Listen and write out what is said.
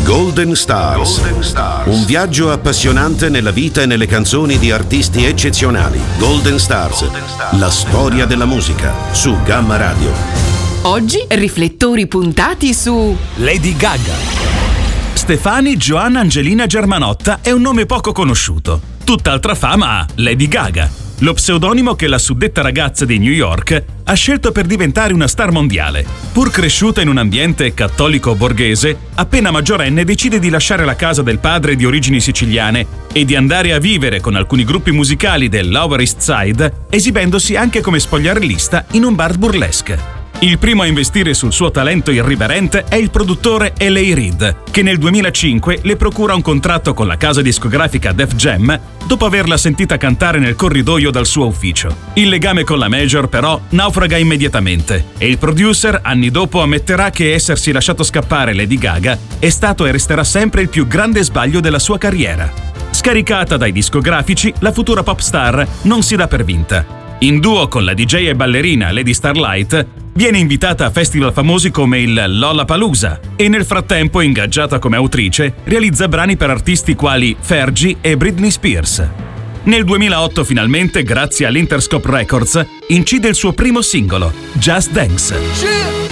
Golden Stars. Un viaggio appassionante nella vita e nelle canzoni di artisti eccezionali. Golden Stars. La storia della musica su Gamma Radio. Oggi riflettori puntati su Lady Gaga. Stefani Joanna Angelina Germanotta è un nome poco conosciuto. Tutt'altra fama ha Lady Gaga, lo pseudonimo che la suddetta ragazza di New York ha scelto per diventare una star mondiale. Pur cresciuta in un ambiente cattolico borghese, appena maggiorenne decide di lasciare la casa del padre di origini siciliane e di andare a vivere con alcuni gruppi musicali del Lower East Side, esibendosi anche come spogliarellista in un bar burlesque. Il primo a investire sul suo talento irriverente è il produttore L.A. Reid, che nel 2005 le procura un contratto con la casa discografica Def Jam dopo averla sentita cantare nel corridoio dal suo ufficio. Il legame con la major però naufraga immediatamente e il producer anni dopo ammetterà che essersi lasciato scappare Lady Gaga è stato e resterà sempre il più grande sbaglio della sua carriera. Scaricata dai discografici, la futura pop star non si dà per vinta. In duo con la DJ e ballerina Lady Starlight, viene invitata a festival famosi come il Lollapalooza e nel frattempo, ingaggiata come autrice, realizza brani per artisti quali Fergie e Britney Spears. Nel 2008 finalmente, grazie all'Interscope Records, incide il suo primo singolo, Just Dance.